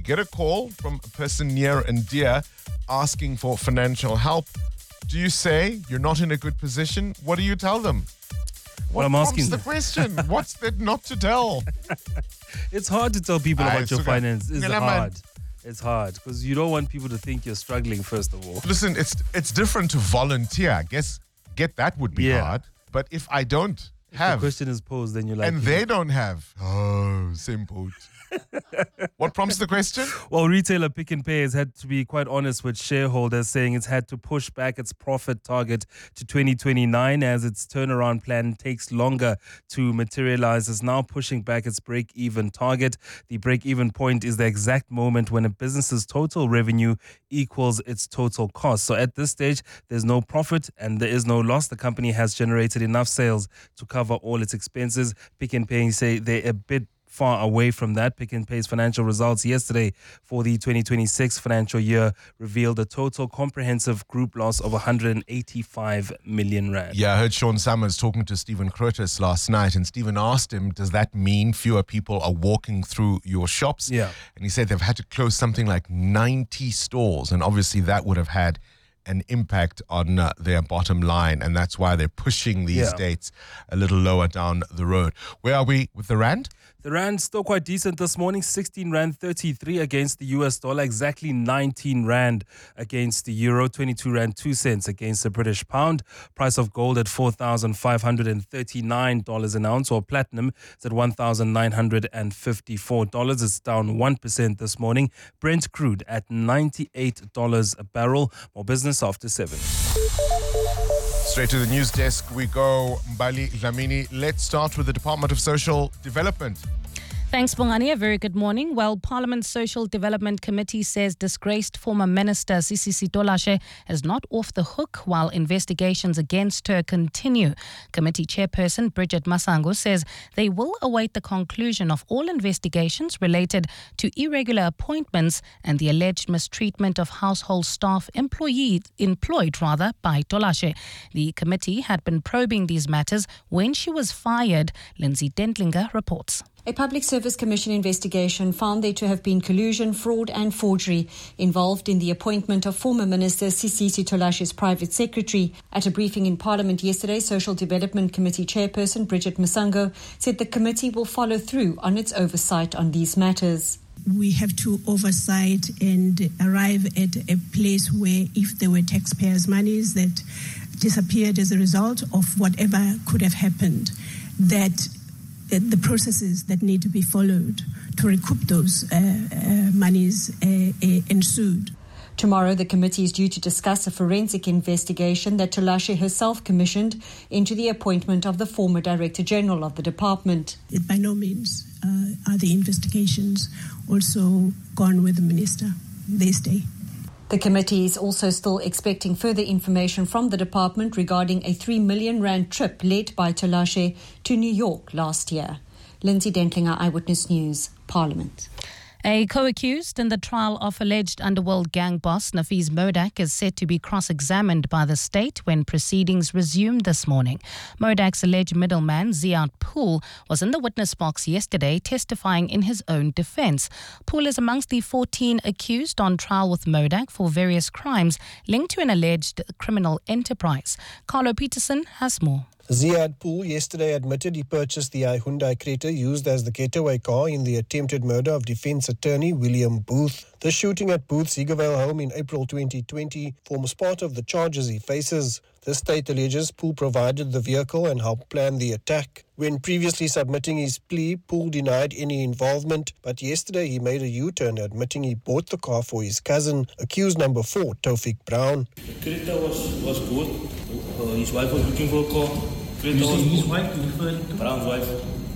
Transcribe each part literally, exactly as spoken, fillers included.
get a call from a person near and dear asking for financial help. Do you say you're not in a good position? What do you tell them? What Well, I'm prompts asking- the question? What's there not to tell? It's hard to tell people Aye, about your suka. finance. It's Ngela man. hard. It's hard because you don't want people to think you're struggling, first of all. Listen, it's it's different to volunteer. I guess get that would be Yeah. hard. But if I don't The have question is posed, then you're like, and they don't have, oh, simple. What prompts the question? Well, retailer Pick n Pay has had to be quite honest with shareholders, saying it's had to push back its profit target to twenty twenty-nine as its turnaround plan takes longer to materialize. It's now pushing back its break-even target. The break-even point is the exact moment when a business's total revenue equals its total cost. So at this stage, there's no profit and there is no loss. The company has generated enough sales to cover all its expenses. Pick n Pay say they're a bit far away from that. Pick n Pay's financial results yesterday for the twenty twenty-six financial year revealed a total comprehensive group loss of one hundred eighty-five million rand. Yeah, I heard Sean Summers talking to Stephen Curtis last night, and Stephen asked him, does that mean fewer people are walking through your shops? Yeah. And he said they've had to close something like ninety stores, and obviously that would have had an impact on uh, their bottom line, and that's why they're pushing these Yeah. dates a little lower down the road. Where are we with the rand? The rand still quite decent this morning, sixteen rand thirty-three against the U S dollar, exactly nineteen rand against the euro, twenty-two rand two cents against the British pound. Price of gold at four thousand five hundred thirty-nine dollars an ounce, or platinum is at one thousand nine hundred fifty-four dollars. It's down one percent this morning. Brent crude at ninety-eight dollars a barrel. More business after seven. Straight to the news desk we go. Mbali Dlamini, let's start with the Department of Social Development. Thanks, Bongani. A very good morning. Well, Parliament's Social Development Committee says disgraced former Minister Sisi Sitolashe is not off the hook while investigations against her continue. Committee Chairperson Bridget Masango says they will await the conclusion of all investigations related to irregular appointments and the alleged mistreatment of household staff employee, employed rather by Tolashe. The committee had been probing these matters when she was fired. Lindsay Dentlinger reports. A Public Service Commission investigation found there to have been collusion, fraud and forgery involved in the appointment of former Minister Sisi Sitolashe's private secretary. At a briefing in Parliament yesterday, Social Development Committee Chairperson Bridget Masango said the committee will follow through on its oversight on these matters. We have to oversight and arrive at a place where if there were taxpayers' monies that disappeared as a result of whatever could have happened, that the processes that need to be followed to recoup those uh, uh, monies uh, uh, ensued. Tomorrow, the committee is due to discuss a forensic investigation that Tolashe herself commissioned into the appointment of the former Director General of the department. It by no means uh, are the investigations also gone with the Minister. They stay. The committee is also still expecting further information from the department regarding a three million rand trip led by Tolashe to New York last year. Lindsay Dentlinger, Eyewitness News, Parliament. A co-accused in the trial of alleged underworld gang boss Nafiz Modak is set to be cross-examined by the state when proceedings resumed this morning. Modak's alleged middleman, Ziad Pool, was in the witness box yesterday testifying in his own defense. Pool is amongst the fourteen accused on trial with Modak for various crimes linked to an alleged criminal enterprise. Carlo Peterson has more. Ziad Pool yesterday admitted he purchased the Hyundai Creta used as the getaway car in the attempted murder of defense attorney William Booth. The shooting at Booth's Eagervale home in April twenty twenty forms part of the charges he faces. The state alleges Pool provided the vehicle and helped plan the attack. When previously submitting his plea, Pool denied any involvement, but yesterday he made a U-turn admitting he bought the car for his cousin, accused number four, Taufik Brown. The Creta was, was good. Uh, his wife was looking for a car. You say his wife, you referring to? Brown's wife.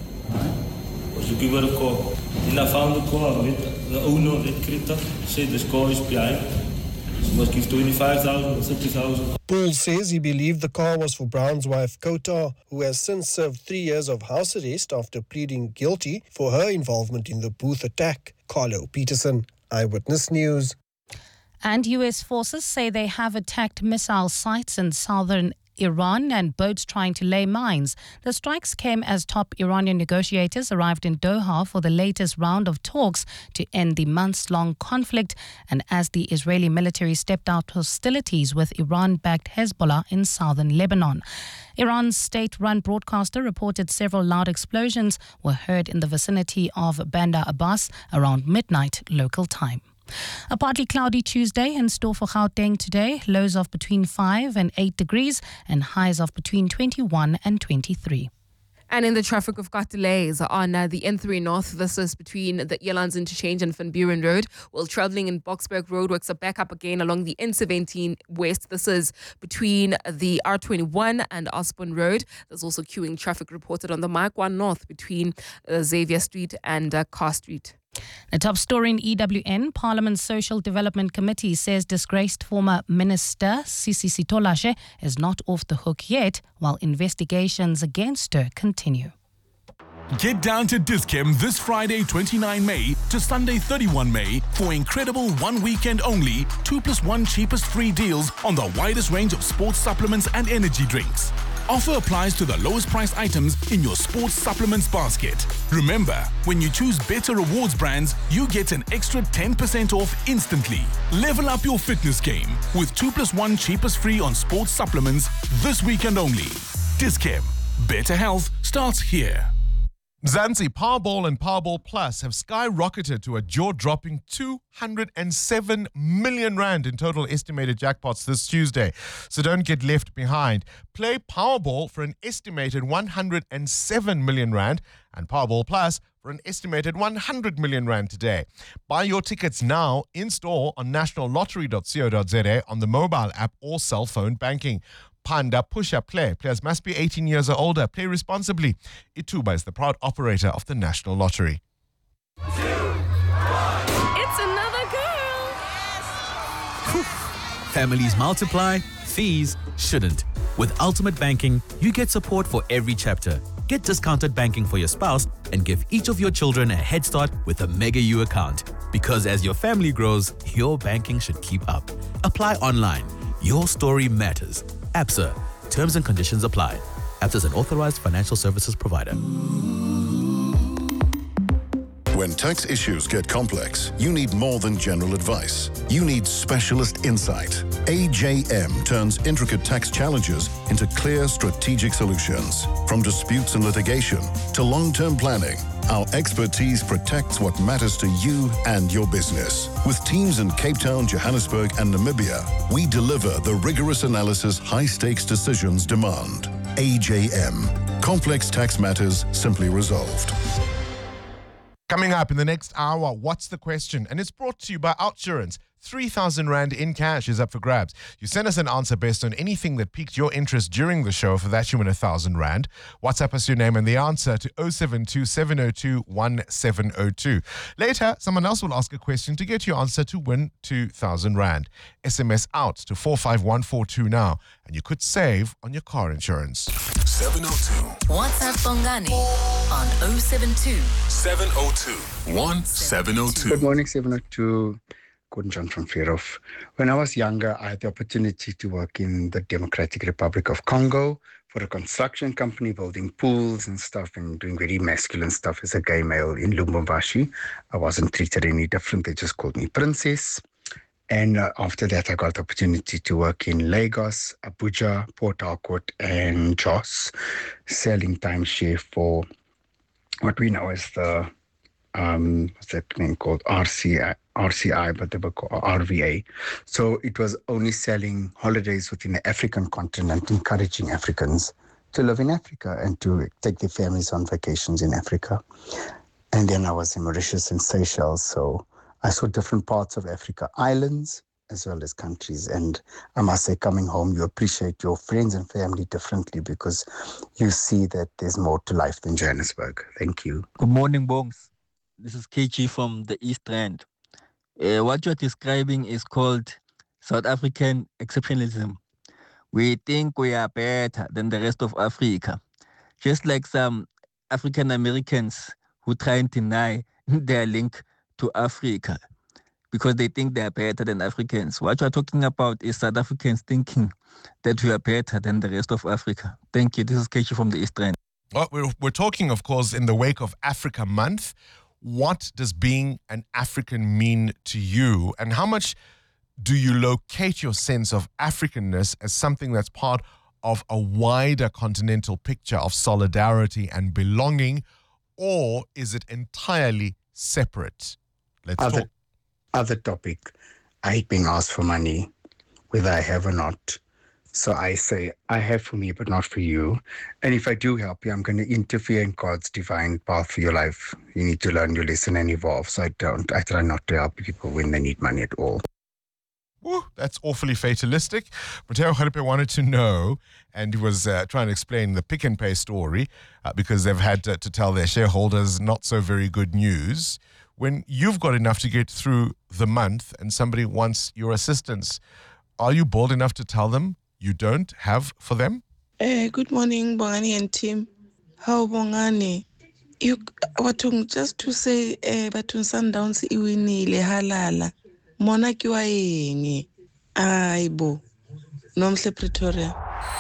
Right. Was looking for a car. Then I found the car with the owner of that Creta. Said this car is behind. She must give twenty-five thousand or thirty thousand. Pool says he believed the car was for Brown's wife, Kota, who has since served three years of house arrest after pleading guilty for her involvement in the Booth attack. Carlo Peterson, Eyewitness News. And U S forces say they have attacked missile sites in southern Iran and boats trying to lay mines. The strikes came as top Iranian negotiators arrived in Doha for the latest round of talks to end the months-long conflict, and as the Israeli military stepped out hostilities with Iran-backed Hezbollah in southern Lebanon. Iran's state-run broadcaster reported several loud explosions were heard in the vicinity of Bandar Abbas around midnight local time. A partly cloudy Tuesday in store for Gauteng today. Lows of between five and eight degrees and highs of between twenty-one and twenty-three. And in the traffic, we've got delays on uh, the N three North. This is between the Elands Interchange and Van Buren Road. While travelling in Boksburg, roadworks are back up again along the N seventeen West. This is between the R twenty-one and Osborne Road. There's also queuing traffic reported on the Mike one North between uh, Xavier Street and uh, Carr Street. The top story in E W N, Parliament's Social Development Committee says disgraced former Minister Sisisi Tolashe is not off the hook yet, while investigations against her continue. Get down to Dis-Chem this Friday, twenty-ninth May to Sunday, thirty-first May for incredible one weekend only, two plus one cheapest free deals on the widest range of sports supplements and energy drinks. Offer applies to the lowest priced items in your sports supplements basket. Remember, when you choose Better Rewards brands, you get an extra ten percent off instantly. Level up your fitness game with two plus one cheapest free on sports supplements this weekend only. Dis-Chem. Better health starts here. Zanzi, Powerball and Powerball Plus have skyrocketed to a jaw-dropping two hundred seven million rand in total estimated jackpots this Tuesday. So don't get left behind. Play Powerball for an estimated one hundred seven million rand and Powerball Plus for an estimated one hundred million rand today. Buy your tickets now in store on national lottery dot co dot za, on the mobile app or cell phone banking. Panda Push-Up Play. Players must be eighteen years or older. Play responsibly. Ituba is the proud operator of the National Lottery. It's another girl. Families multiply, fees shouldn't. With Ultimate Banking, you get support for every chapter. Get discounted banking for your spouse and give each of your children a head start with a Mega U account. Because as your family grows, your banking should keep up. Apply online. Your story matters. ABSA. Terms and conditions apply. ABSA is an authorized financial services provider. When tax issues get complex, you need more than general advice. You need specialist insight. A J M turns intricate tax challenges into clear strategic solutions. From disputes and litigation to long-term planning, our expertise protects what matters to you and your business. With teams in Cape Town, Johannesburg, and Namibia, we deliver the rigorous analysis high-stakes decisions demand. A J M. Complex tax matters simply resolved. Coming up in the next hour, what's the question? And it's brought to you by Outsurance. three thousand rand in cash is up for grabs. You send us an answer based on anything that piqued your interest during the show. For that, you win one thousand rand. WhatsApp us your name and the answer to oh seven two, seven oh two, one seven oh two. Later, someone else will ask a question to get your answer to win two thousand rand. S M S out to four five one four two now, and you could save on your car insurance. seven oh two. WhatsApp Bongani on oh seven two, seven oh two, one seven oh two. Good morning, seven oh two. Gordon John from Fearhof. When I was younger, I had the opportunity to work in the Democratic Republic of Congo for a construction company, building pools and stuff and doing very masculine stuff as a gay male in Lubumbashi. I wasn't treated any different. They just called me Princess. And uh, after that, I got the opportunity to work in Lagos, Abuja, Port Harcourt, and Jos, selling timeshare for what we know as the, um, what's that name called? R C I. R C I, but they were called R V A. So it was only selling holidays within the African continent, encouraging Africans to live in Africa and to take their families on vacations in Africa. And then I was in Mauritius and Seychelles, so I saw different parts of Africa, islands as well as countries. And I must say, coming home, you appreciate your friends and family differently because you see that there's more to life than Johannesburg. Thank you. Good morning, Bongs. This is K G from the East Rand. Uh, what you're describing is called South African exceptionalism. We think we are better than the rest of Africa, just like some African Americans who try and deny their link to Africa. because they think they are better than Africans. What you are talking about is South Africans thinking that we are better than the rest of Africa. Thank you. This is Kechi from the East Rand. Well, we're, we're talking, of course, in the wake of Africa Month. What does being an African mean to you? And how much do you locate your sense of Africanness as something that's part of a wider continental picture of solidarity and belonging? Or is it entirely separate? Let's other, talk. Other topic. I hate being asked for money, whether I have or not. So I say, I have for me, but not for you. And if I do help you, I'm going to interfere in God's divine path for your life. You need to learn your lesson and evolve. So I don't. I try not to help people when they need money at all. Woo, that's awfully fatalistic. Mateo Kharipe wanted to know, and he was uh, trying to explain the Pick n Pay story uh, because they've had to, to tell their shareholders not so very good news. When you've got enough to get through the month and somebody wants your assistance, are you bold enough to tell them you don't have for them? Uh, good morning, Bongani and team. How Bongani? You, watung, just to say, uh, Batun Sundowns iwinile halala. Mona kiwa yengi. Aibo. Nomhle Pretoria.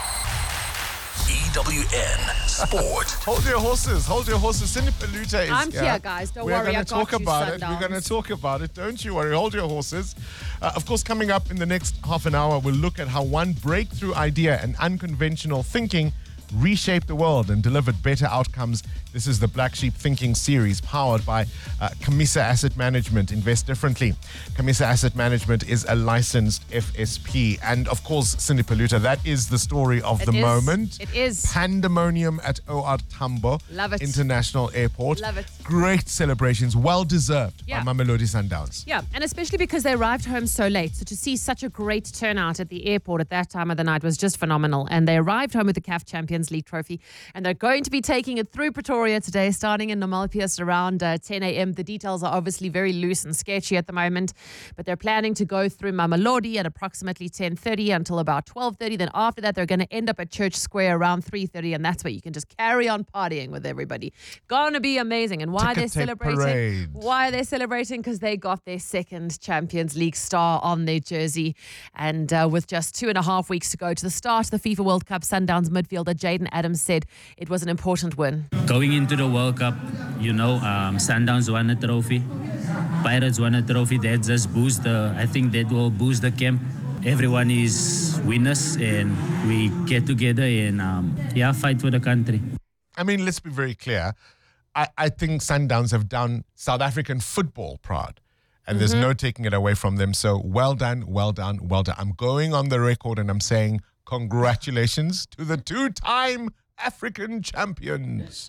E W N Sport. Hold your horses. Hold your horses. Cindy Paluta is I'm here. here, guys. Don't We're worry. gonna I got talk you, about it. Sundowns. We're going to talk about it. Don't you worry. Hold your horses. Uh, of course, coming up in the next half an hour, we'll look at how one breakthrough idea and unconventional thinking reshaped the world and delivered better outcomes. This is the Black Sheep Thinking series powered by uh, Camisa Asset Management. Invest differently. Camisa Asset Management is a licensed F S P. And of course, Cindy Paluta, that is the story of It the is. moment. It is. Pandemonium at O R Tambo Love it. International Airport. Love it. Great celebrations, well deserved Yeah. by Mamelodi Sundowns. Yeah, and especially because they arrived home so late. So to see such a great turnout at the airport at that time of the night was just phenomenal. And they arrived home with the C A F Champions League trophy. And they're going to be taking it through Pretoria today, starting in Namalpius around uh, ten a.m. The details are obviously very loose and sketchy at the moment. But they're planning to go through Mamelodi at approximately ten thirty until about twelve thirty. Then after that, they're going to end up at Church Square around three thirty. And that's where you can just carry on partying with everybody. Gonna be amazing. And why they're Ticker tape celebrating? parade. Why are they celebrating? Because they got their second Champions League star on their jersey. And uh, with just two and a half weeks to go to the start of the FIFA World Cup, Sundowns midfielder Jaden Adams said it was an important win. Going into the World Cup, you know, um, Sundowns won a trophy, Pirates won a trophy. That just boost the, I think that will boost the camp. Everyone is winners and we get together and um, yeah, fight for the country. I mean, let's be very clear. I, I think Sundowns have done South African football proud. And there's Mhm. no taking it away from them. So well done, well done, well done. I'm going on the record and I'm saying congratulations to the two-time African champions.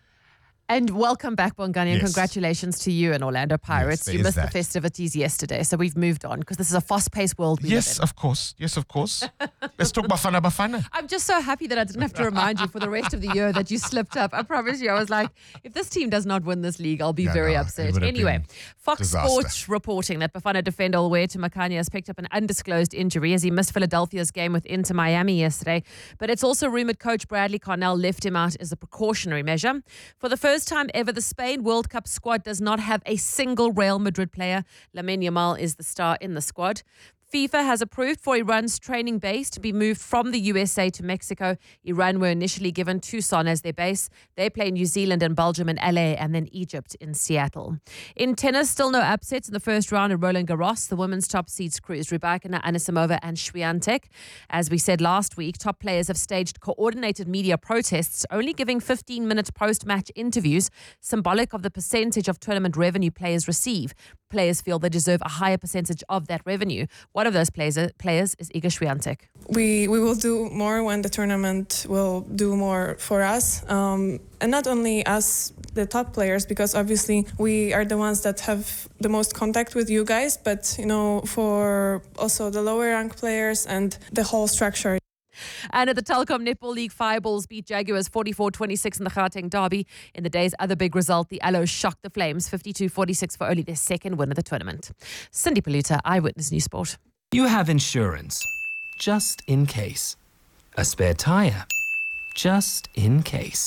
And welcome back, Bongani, and Yes. congratulations to you and Orlando Pirates. there you is missed that. the festivities yesterday, so we've moved on because this is a fast-paced world we Yes, live in. of course. Yes, of course. Let's talk Bafana Bafana. I'm just so happy that I didn't have to remind you for the rest of the year that you slipped up. I promise you, I was like, if this team does not win this league, I'll be Yeah, very no, it upset. would have Anyway, been Fox disaster. Sports reporting that Bafana defender Olwetu Makanya has picked up an undisclosed injury as he missed Philadelphia's game with Inter Miami yesterday. But it's also rumored coach Bradley Cornell left him out as a precautionary measure. For the first time ever, the Spain World Cup squad does not have a single Real Madrid player. Lamine Yamal is the star in the squad. FIFA has approved for Iran's training base to be moved from the U S A to Mexico. Iran were initially given Tucson as their base. They play New Zealand and Belgium in L A and then Egypt in Seattle. In tennis, still no upsets in the first round of Roland Garros. The women's top seeds cruised Rybakina, Anisimova and Swiatek. As we said last week, top players have staged coordinated media protests, only giving fifteen-minute post-match interviews, symbolic of the percentage of tournament revenue players receive. Players feel they deserve a higher percentage of that revenue. One of those players, players is Iga Swiatek. We we will do more when the tournament will do more for us, um, and not only us, the top players, because obviously we are the ones that have the most contact with you guys, but you know, for also the lower rank players and the whole structure. And at the Telkom Netball League, Fireballs beat Jaguars forty-four twenty-six in the Gauteng Derby. In the day's other big result, the Allos shocked the Flames fifty-two forty-six for only their second win of the tournament. Cindy Paluta, Eyewitness News Sport. You have insurance, just in case. A spare tire, just in case.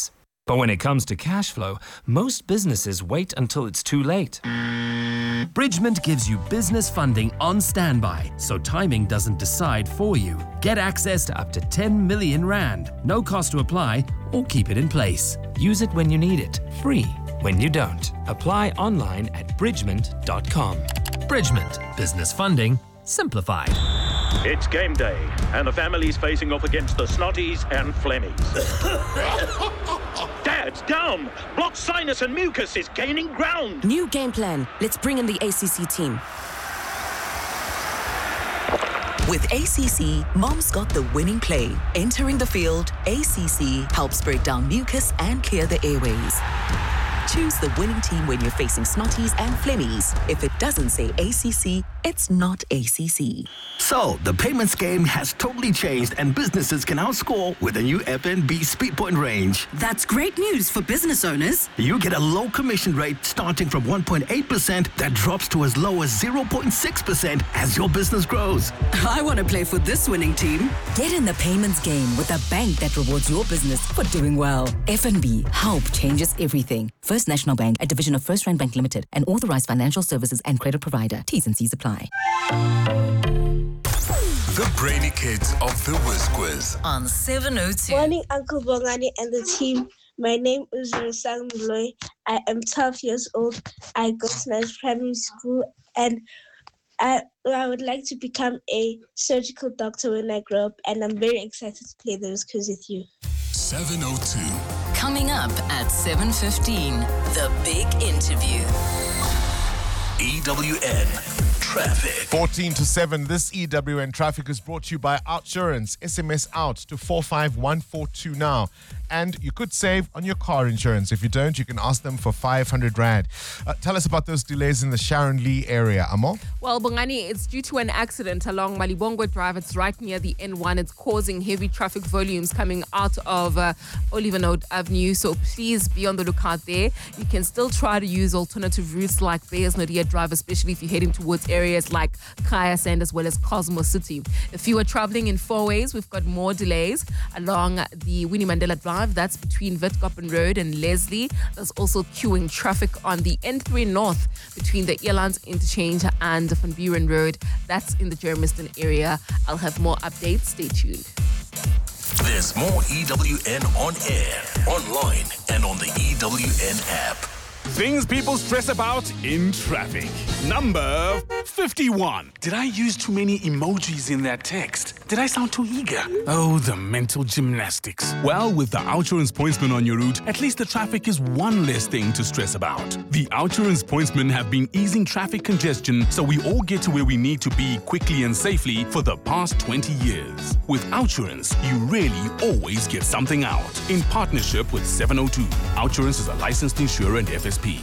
But when it comes to cash flow, most businesses wait until it's too late. Bridgement gives you business funding on standby, so timing doesn't decide for you. Get access to up to ten million rand. No cost to apply or keep it in place. Use it when you need it, free when you don't. Apply online at bridgement dot com. Bridgement. Business funding simplified. It's game day, and the family's facing off against the Snotties and Flemmies. Dad's down. Blocked sinus and mucus is gaining ground. New game plan. Let's bring in the A C C team. With A C C, Mom's got the winning play. Entering the field, A C C helps break down mucus and clear the airways. Choose the winning team when you're facing Snotties and Flemmies. If it doesn't say A C C, it's not A C C. So, the payments game has totally changed and businesses can now score with the new F N B Speedpoint range. That's great news for business owners. You get a low commission rate starting from one point eight percent that drops to as low as zero point six percent as your business grows. I want to play for this winning team. Get in the payments game with a bank that rewards your business for doing well. F N B, help changes everything. First National Bank, a division of First Rand Bank Limited, an authorized financial services and credit provider. T's and C's apply. The Brainy Kids of the Whiz Quiz on seven oh two. Morning, Uncle Bongani and the team. My name is Rosang Mloy. I am twelve years old. I go to Nash Primary School, and I, I would like to become a surgical doctor when I grow up, and I'm very excited to play those quiz with you. seven oh two. Coming up at seven fifteen, the big interview. E W N Traffic. fourteen to seven, this E W N Traffic is brought to you by Outsurance. S M S out to four five one four two now. And you could save on your car insurance. If you don't, you can ask them for five hundred rand. Uh, tell us about those delays in the Sharon Lee area, Amo. Well, Bongani, it's due to an accident along Malibongwe Drive. It's right near the N one. It's causing heavy traffic volumes coming out of uh, Oliver Node Avenue. So please be on the lookout there. You can still try to use alternative routes like Bears Nodia Drive, especially if you're heading towards areas like Kaya Sand as well as Cosmo City. If you are traveling in four ways, we've got more delays along the Winnie Mandela Drive. That's between Witkoppen Road and Leslie. There's also queuing traffic on the N three North between the Elands Interchange and Van Buren Road. That's in the Germiston area. I'll have more updates. Stay tuned. There's more E W N on air, online, and on the E W N app. Things people stress about in traffic. Number fifty-one. Did I use too many emojis in that text? Did I sound too eager? Oh, the mental gymnastics. Well, with the Outsurance Pointsman on your route, at least the traffic is one less thing to stress about. The Outsurance Pointsmen have been easing traffic congestion so we all get to where we need to be quickly and safely for the past twenty years. With Outsurance, you really always get something out. In partnership with seven oh two. Outsurance is a licensed insurer and F S P.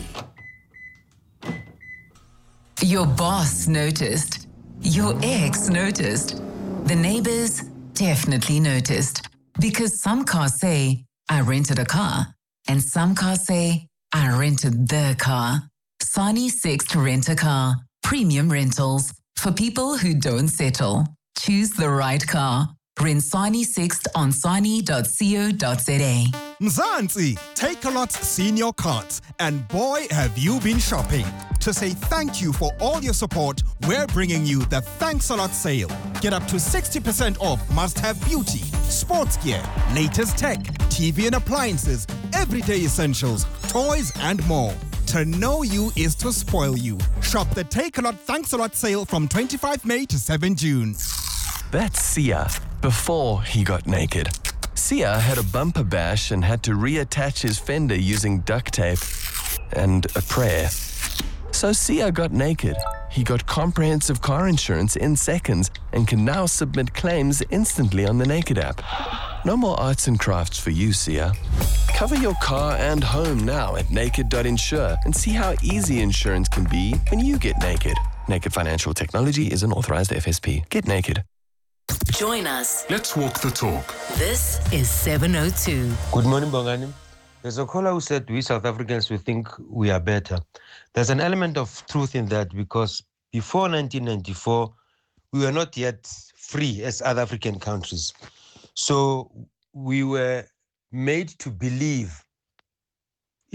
Your boss noticed. Your ex noticed. The neighbors definitely noticed. Because some cars say, I rented a car. And some cars say, I rented the car. Sani Sixt Rent a Car. Premium rentals. For people who don't settle. Choose the right car. Rent Sani Sixt on sani dot co dot za. Mzansi, Takealot's senior cards, and boy have you been shopping. To say thank you for all your support, we're bringing you the Thanks a Lot sale. Get up to sixty percent off must-have beauty, sports gear, latest tech, T V and appliances, everyday essentials, toys and more. To know you is to spoil you. Shop the Takealot Thanks a Lot sale from twenty-fifth of May to seventh of June. That's Sia before he got naked. Sia had a bumper bash and had to reattach his fender using duct tape and a prayer. So Sia got naked. He got comprehensive car insurance in seconds and can now submit claims instantly on the Naked app. No more arts and crafts for you, Sia. Cover your car and home now at naked dot insure and see how easy insurance can be when you get naked. Naked Financial Technology is an authorized F S P. Get naked. Join us. Let's walk the talk. This is seven oh two. Good morning, Bongani. There's a caller who said we South Africans, we think we are better. There's an element of truth in that because before nineteen ninety-four, we were not yet free as other African countries. So we were made to believe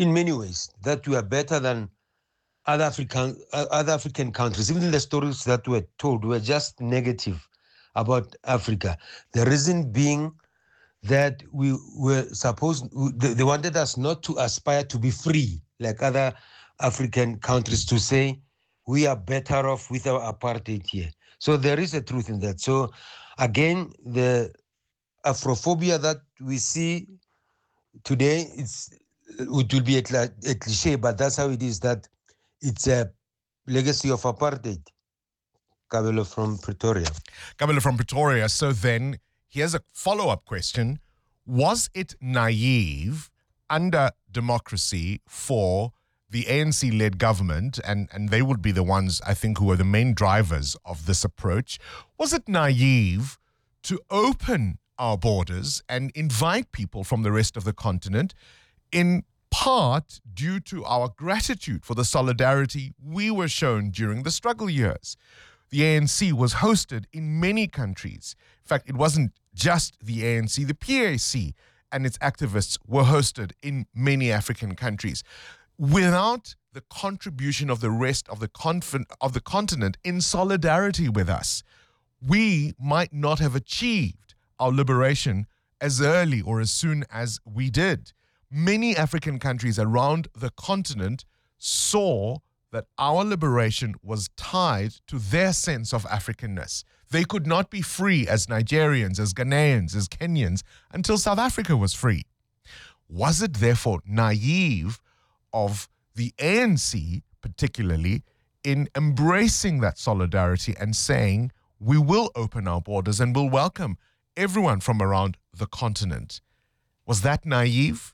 in many ways, that we are better than other African uh, other African countries. Even the stories that were told were just negative about Africa. The reason being that we were supposed, they, they wanted us not to aspire to be free like other African countries, to say we are better off with our apartheid here. So there is a truth in that. So again, the Afrophobia that we see today, it's, it will be a, a cliche, but that's how it is, that it's a legacy of apartheid. Kabelo from Pretoria. Kabelo from Pretoria. So then, here's a follow-up question. Was it naive under democracy for the A N C-led government, and, and they would be the ones, I think, who are the main drivers of this approach, was it naive to open our borders and invite people from the rest of the continent, in part due to our gratitude for the solidarity we were shown during the struggle years? The A N C was hosted in many countries. In fact, it wasn't just the A N C. The P A C and its activists were hosted in many African countries. Without the contribution of the rest of the, conf- of the continent in solidarity with us, we might not have achieved our liberation as early or as soon as we did. Many African countries around the continent saw that our liberation was tied to their sense of Africanness. They could not be free as Nigerians, as Ghanaians, as Kenyans until South Africa was free. Was it therefore naive of the A N C, particularly, in embracing that solidarity and saying, we will open our borders and will welcome everyone from around the continent? Was that naive?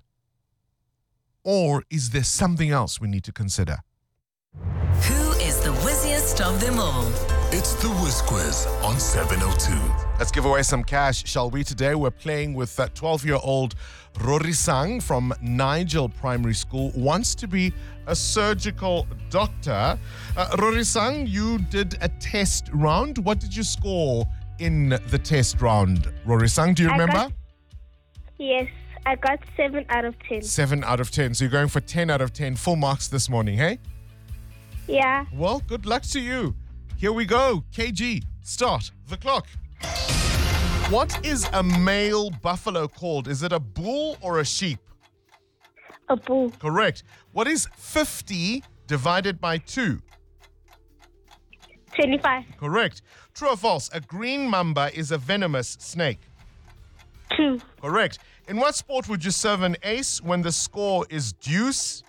Or is there something else we need to consider? Who is the whizziest of them all? It's the Whiz Quiz on seven oh two. Let's give away some cash, shall we? Today we're playing with that twelve-year-old Rorisang from Nigel Primary School, wants to be a surgical doctor. Uh, Rorisang, you did a test round. What did you score in the test round, Rorisang? Do you remember? I got, yes, I got seven out of ten. seven out of ten. So you're going for ten out of ten. Full marks this morning, hey? Yeah. Well, good luck to you. Here we go. K G, start the clock. What is a male buffalo called? Is it a bull or a sheep? A bull. Correct. What is fifty divided by two? twenty-five. Correct. True or false? A green mamba is a venomous snake. True. Correct. In what sport would you serve an ace when the score is deuce?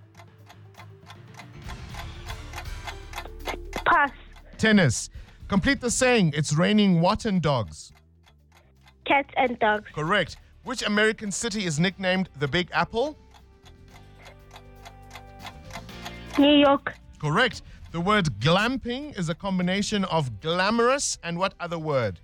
Pass. Tennis. Complete the saying. It's raining what and dogs? Cats and dogs. Correct. Which American city is nicknamed the Big Apple? New York. Correct. The word glamping is a combination of glamorous and what other word?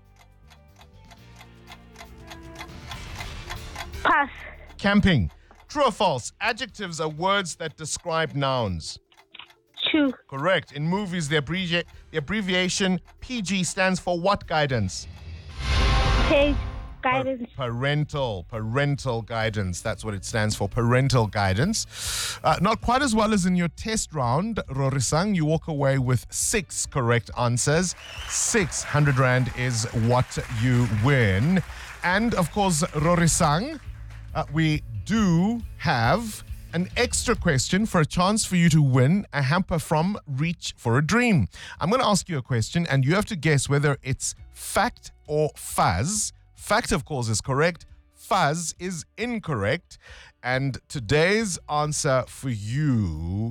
Pass. Camping. True or false? Adjectives are words that describe nouns. True. Correct. In movies, the, abbrevi- the abbreviation P G stands for what guidance? Page guidance. Pa- parental. Parental guidance. That's what it stands for. Parental guidance. Uh, not quite as well as in your test round, Rorisang. You walk away with six correct answers. six hundred Rand is what you win. And, of course, Rorisang, uh, we do have an extra question for a chance for you to win a hamper from Reach for a Dream. I'm going to ask you a question, and you have to guess whether it's fact or fuzz. Fact, of course, is correct. Fuzz is incorrect. And today's answer for you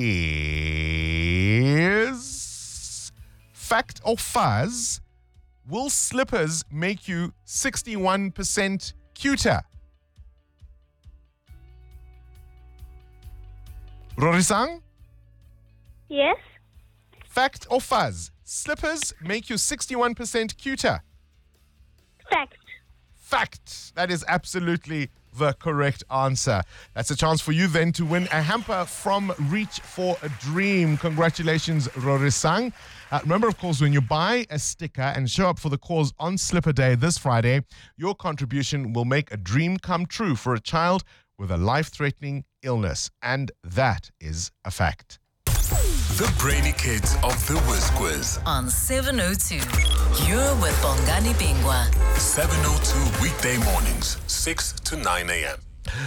is fact or fuzz. Will slippers make you sixty-one percent cuter? Rorisang? Yes. Fact or fuzz? Slippers make you sixty-one percent cuter. Fact. Fact. That is absolutely the correct answer. That's a chance for you then to win a hamper from Reach for a Dream. Congratulations, Rorisang. Uh, remember, of course, when you buy a sticker and show up for the cause on Slipper Day this Friday, your contribution will make a dream come true for a child with a life-threatening illness, and that is a fact. The Brainy Kids of the Whiz Quiz. On seven oh two. You're with Bongani Bingwa. seven oh two weekday mornings, six to nine a.m.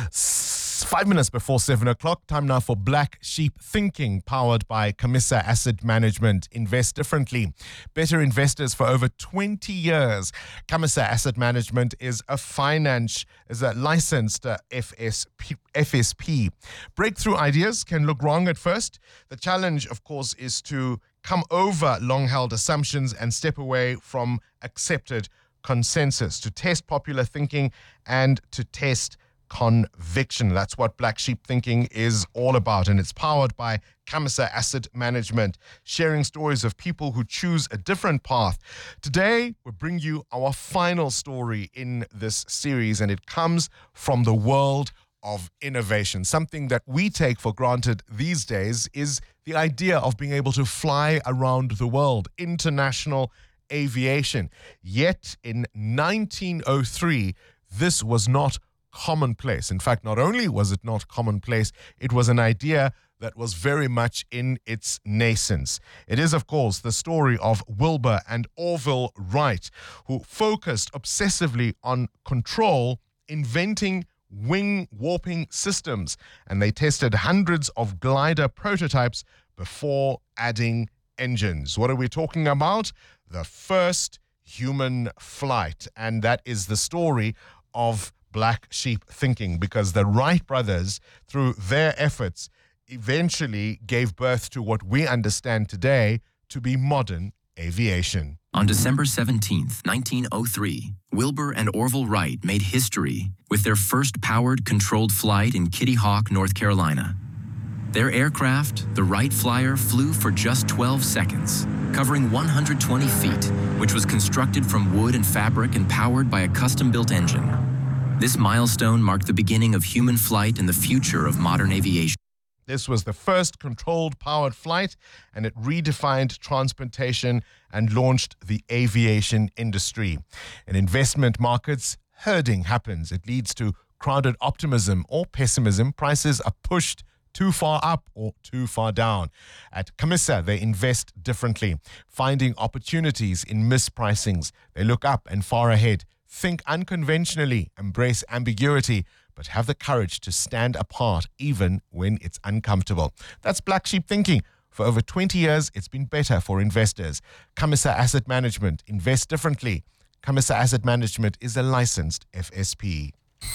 Five minutes before seven o'clock, time now for Black Sheep Thinking, powered by Camissa Asset Management. Invest differently. Better investors for over twenty years. Camissa Asset Management is a finance, is a licensed uh, F S P, F S P. Breakthrough ideas can look wrong at first. The challenge, of course, is to come over long-held assumptions and step away from accepted consensus, to test popular thinking and to test conviction. That's what Black Sheep Thinking is all about, and it's powered by Camissa Asset Management, sharing stories of people who choose a different path. Today, we bring you our final story in this series, and it comes from the world of innovation. Something that we take for granted these days is the idea of being able to fly around the world, international aviation. Yet, in nineteen oh three, this was not commonplace. In fact, not only was it not commonplace, it was an idea that was very much in its nascence. It is, of course, the story of Wilbur and Orville Wright, who focused obsessively on control, inventing wing warping systems, and they tested hundreds of glider prototypes before adding engines. What are we talking about? The first human flight, and that is the story of Black Sheep Thinking, because the Wright brothers, through their efforts, eventually gave birth to what we understand today to be modern aviation. On December seventeenth, nineteen oh three, Wilbur and Orville Wright made history with their first powered controlled flight in Kitty Hawk, North Carolina. Their aircraft, the Wright Flyer, flew for just twelve seconds, covering one hundred twenty feet, which was constructed from wood and fabric and powered by a custom-built engine. This milestone marked the beginning of human flight and the future of modern aviation. This was the first controlled powered flight, and it redefined transportation and launched the aviation industry. In investment markets, herding happens. It leads to crowded optimism or pessimism. Prices are pushed too far up or too far down. At Camissa, they invest differently, finding opportunities in mispricings. They look up and far ahead. Think unconventionally, embrace ambiguity, but have the courage to stand apart even when it's uncomfortable. That's Black Sheep Thinking. For over twenty years, it's been better for investors. Camissa Asset Management. Invest differently. Camissa Asset Management is a licensed F S P.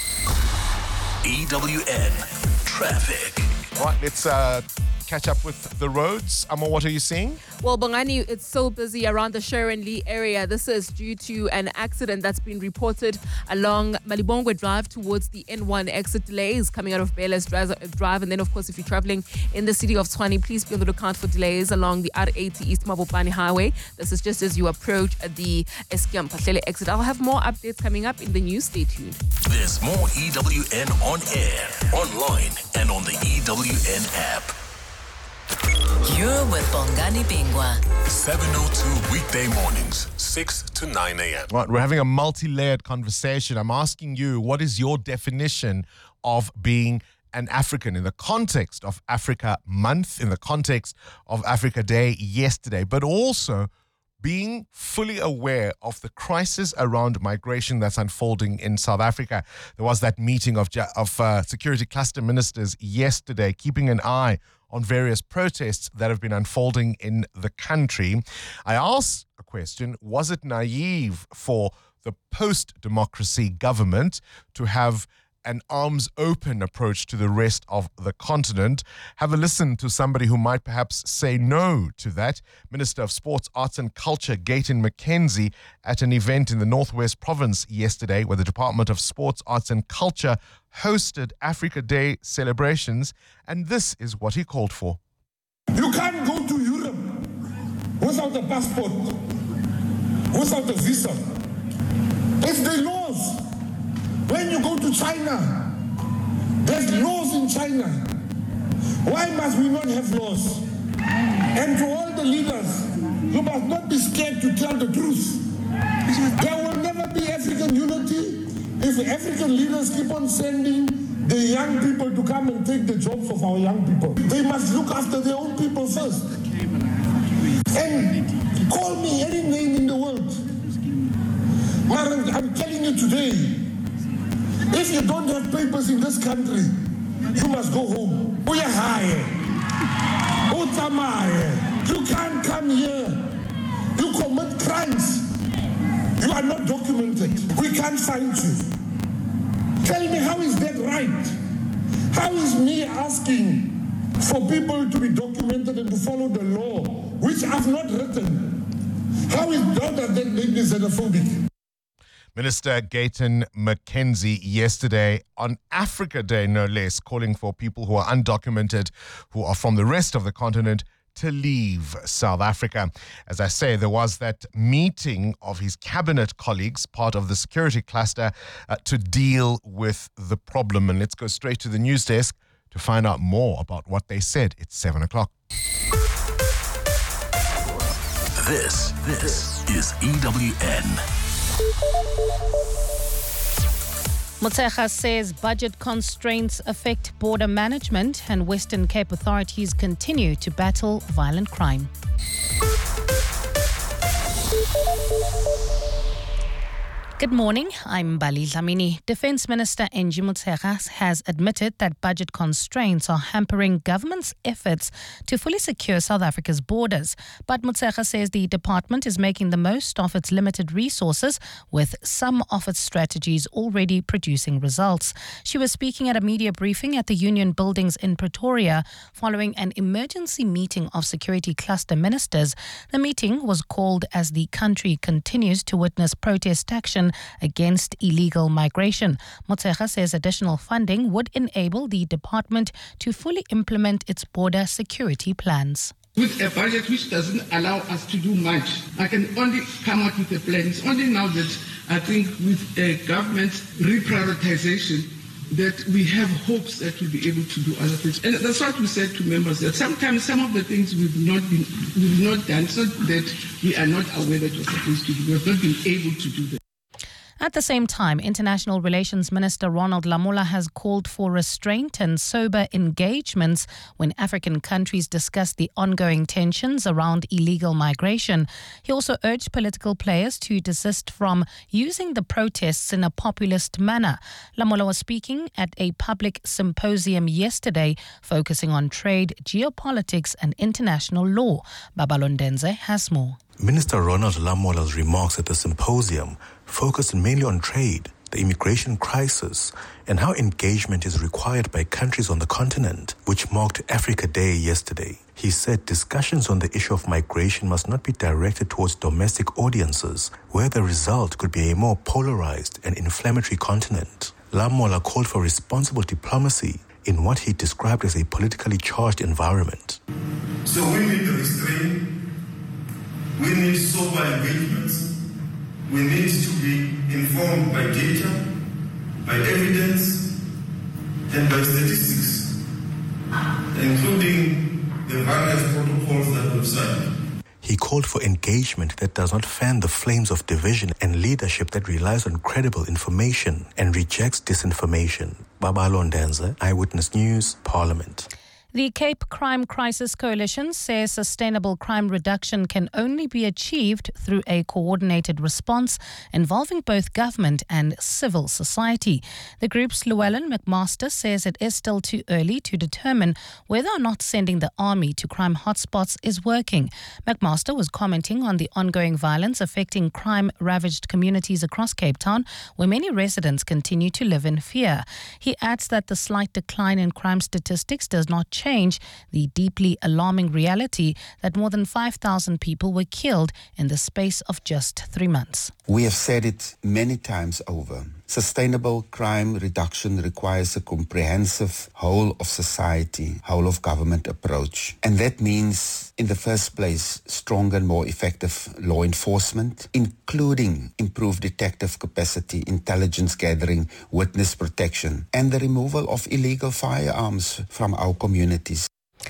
E W N Traffic. All right, let's uh, catch up with the roads. Amo, what are you seeing? Well, Bongani, it's so busy around the Sharon Lee area. This is due to an accident that's been reported along Malibongwe Drive towards the N one exit. Delays coming out of Bayless Drive. And then, of course, if you're traveling in the city of Tshwane, please be on the lookout for delays along the R eighty East Mabopane Highway. This is just as you approach the Eskom Pahlele exit. I'll have more updates coming up in the news. Stay tuned. There's more E W N on air, online, and on the E W N app. You're with Bongani Bingwa. seven oh two weekday mornings, six to nine a.m. Right, we're having a multi-layered conversation. I'm asking you, what is your definition of being an African in the context of Africa Month, in the context of Africa Day yesterday, but also being fully aware of the crisis around migration that's unfolding in South Africa. There was that meeting of, of uh, security cluster ministers yesterday, keeping an eye on various protests that have been unfolding in the country. I asked a question, was it naive for the post-democracy government to have an arms-open approach to the rest of the continent? Have a listen to somebody who might perhaps say no to that. Minister of Sports, Arts and Culture, Gayton McKenzie, at an event in the Northwest Province yesterday where the Department of Sports, Arts and Culture hosted Africa Day celebrations, and this is what he called for. You can't go to Europe without a passport, without a visa. It's the laws. When you go to China, there's laws in China. Why must we not have laws? And to all the leaders, you must not be scared to tell the truth. There will never be African unity if African leaders keep on sending the young people to come and take the jobs of our young people. They must look after their own people first. And call me any name in the world. But I'm telling you today, if you don't have papers in this country, you must go home. We are high. You can't come here. You commit crimes. You are not documented. We can't find you. Tell me, how is that right? How is me asking for people to be documented and to follow the law, which I've not written? How is that that make me xenophobic? Minister Gayton McKenzie yesterday on Africa Day, no less, calling for people who are undocumented, who are from the rest of the continent, to leave South Africa. As I say, there was that meeting of his cabinet colleagues, part of the security cluster, uh, to deal with the problem. And let's go straight to the news desk to find out more about what they said. It's seven o'clock. This, this is E W N. Motshekga says budget constraints affect border management and Western Cape authorities continue to battle violent crime. Good morning, I'm Bali Dlamini. Defence Minister Angie Motshekga has admitted that budget constraints are hampering government's efforts to fully secure South Africa's borders. But Motshekga says the department is making the most of its limited resources, with some of its strategies already producing results. She was speaking at a media briefing at the Union Buildings in Pretoria following an emergency meeting of security cluster ministers. The meeting was called as the country continues to witness protest action against illegal migration. Motshekga says additional funding would enable the department to fully implement its border security plans. With a budget which doesn't allow us to do much, I can only come out with a plan. It's only now that I think with a government reprioritization that we have hopes that we'll be able to do other things. And that's what we said to members, that sometimes some of the things we've not been, we've not done. It's not that we are not aware that we're supposed to do. We have not been able to do that. At the same time, International Relations Minister Ronald Lamola has called for restraint and sober engagements when African countries discuss the ongoing tensions around illegal migration. He also urged political players to desist from using the protests in a populist manner. Lamola was speaking at a public symposium yesterday focusing on trade, geopolitics and international law. Babalondenze has more. Minister Ronald Lamola's remarks at the symposium focused mainly on trade, the immigration crisis, and how engagement is required by countries on the continent, which marked Africa Day yesterday. He said discussions on the issue of migration must not be directed towards domestic audiences, where the result could be a more polarized and inflammatory continent. Lamola called for responsible diplomacy in what he described as a politically charged environment. So we need restraint. We need sober engagements. We need to be informed by data, by evidence, and by statistics, including the various protocols that we've signed. He called for engagement that does not fan the flames of division and leadership that relies on credible information and rejects disinformation. Babalo Ndenze, Eyewitness News, Parliament. The Cape Crime Crisis Coalition says sustainable crime reduction can only be achieved through a coordinated response involving both government and civil society. The group's Llewellyn McMaster says it is still too early to determine whether or not sending the army to crime hotspots is working. McMaster was commenting on the ongoing violence affecting crime-ravaged communities across Cape Town, where many residents continue to live in fear. He adds that the slight decline in crime statistics does not change change the deeply alarming reality that more than five thousand people were killed in the space of just three months. We have said it many times over. Sustainable crime reduction requires a comprehensive whole of society, whole of government approach. And that means, in the first place, stronger and more effective law enforcement, including improved detective capacity, intelligence gathering, witness protection, and the removal of illegal firearms from our communities.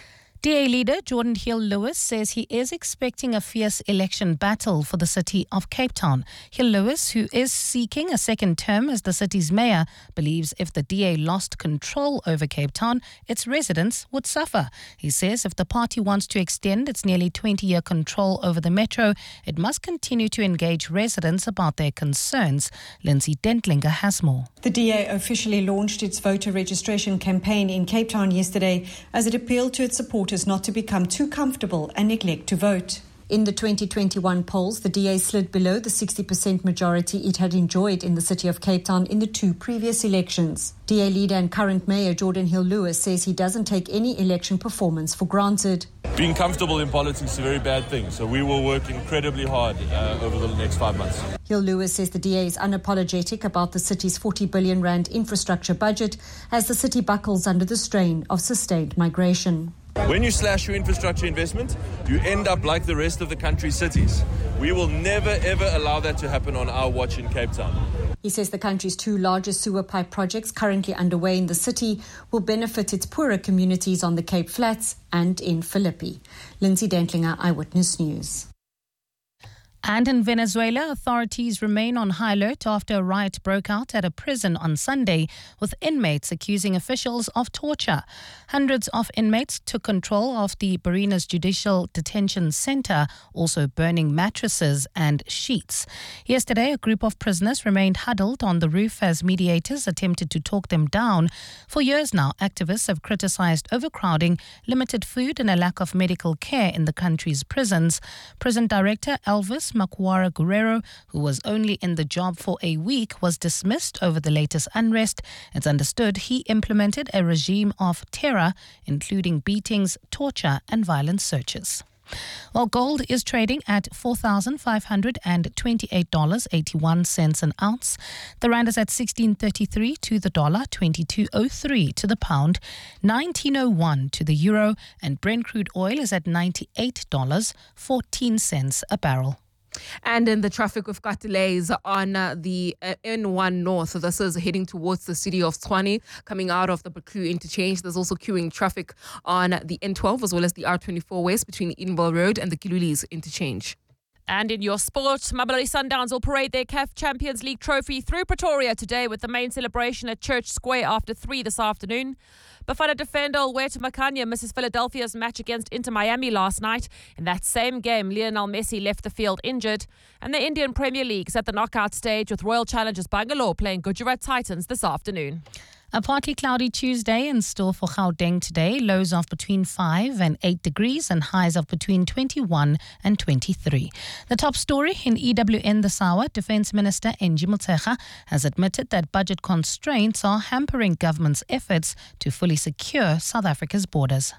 D A leader Jordan Hill-Lewis says he is expecting a fierce election battle for the city of Cape Town. Hill-Lewis, who is seeking a second term as the city's mayor, believes if the D A lost control over Cape Town, its residents would suffer. He says if the party wants to extend its nearly twenty-year control over the metro, it must continue to engage residents about their concerns. Lindsay Dentlinger has more. The D A officially launched its voter registration campaign in Cape Town yesterday as it appealed to its supporters not to become too comfortable and neglect to vote. In the twenty twenty-one polls, the D A slid below the sixty percent majority it had enjoyed in the city of Cape Town in the two previous elections. D A leader and current mayor Jordan Hill-Lewis says he doesn't take any election performance for granted. Being comfortable in politics is a very bad thing, so we will work incredibly hard uh, over the next five months. Hill-Lewis says the D A is unapologetic about the city's forty billion rand infrastructure budget as the city buckles under the strain of sustained migration. When you slash your infrastructure investment, you end up like the rest of the country's cities. We will never, ever allow that to happen on our watch in Cape Town. He says the country's two largest sewer pipe projects currently underway in the city will benefit its poorer communities on the Cape Flats and in Philippi. Lindsay Dentlinger, Eyewitness News. And in Venezuela, authorities remain on high alert after a riot broke out at a prison on Sunday, with inmates accusing officials of torture. Hundreds of inmates took control of the Barinas Judicial Detention Center, also burning mattresses and sheets. Yesterday, a group of prisoners remained huddled on the roof as mediators attempted to talk them down. For years now, activists have criticized overcrowding, limited food and a lack of medical care in the country's prisons. Prison Director Elvis Macuara Guerrero, who was only in the job for a week, was dismissed over the latest unrest. It's understood he implemented a regime of terror, including beatings, torture and violent searches. Well, gold is trading at four thousand five hundred twenty-eight dollars and eighty-one cents an ounce. The rand is at sixteen thirty-three to the dollar, twenty-two oh three to the pound, nineteen oh one to the euro, and Brent crude oil is at ninety-eight dollars and fourteen cents a barrel. And in the traffic, we've got delays on uh, the uh, N one North. So this is heading towards the city of Tshwane, coming out of the Buccleuch interchange. There's also queuing traffic on the N twelve as well as the R twenty-four West between the Edenville Road and the Kilulis interchange. And in your sport, Mamelodi Sundowns will parade their C A F Champions League trophy through Pretoria today with the main celebration at Church Square after three this afternoon. Bafana defender Olwethu Makhanya misses Philadelphia's match against Inter Miami last night. In that same game, Lionel Messi left the field injured. And the Indian Premier League is at the knockout stage with Royal Challengers Bangalore playing Gujarat Titans this afternoon. A partly cloudy Tuesday in store for Gauteng today. Lows of between five and eight degrees and highs of between twenty-one and twenty-three. The top story in E W N this hour, Defence Minister Angie Motshekga has admitted that budget constraints are hampering government's efforts to fully secure South Africa's borders.